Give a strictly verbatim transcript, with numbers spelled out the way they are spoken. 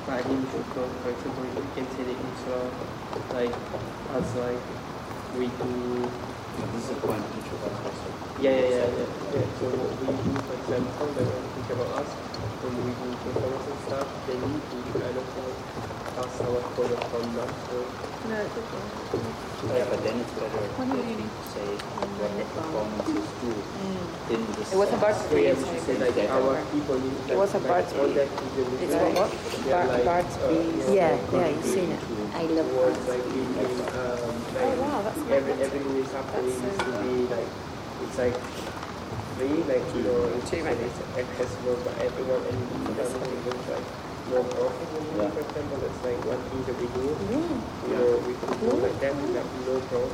But I mean, for for example, you can say that instead of like us like we do. This is the point each of us has to. Yeah, yeah, yeah, yeah, yeah. So what we do, for example, like when we think about us, when we do performance and stuff, then we kind of like pass our code of conduct. So No, it's okay. Yeah, but then it's better What do you to mean? say what the performances do in the It was about yeah, three yeah, years we should say like That our ago. people need like, It was a like Bart's all Bees. that people do. It's called what? They're Bar- like, Bart's uh, Bees. you know, Yeah, like yeah, you've seen it. I love towards Bart's like Bees. being um like Oh, wow, that's every fantastic. everything is happening That's needs so to be like it's like free, like you know, it's, Too like, it's accessible by everyone and you know, it's like no profit. Yeah. For example, that's like one thing that we do. Yeah. You know, we could do like that, we have no profit.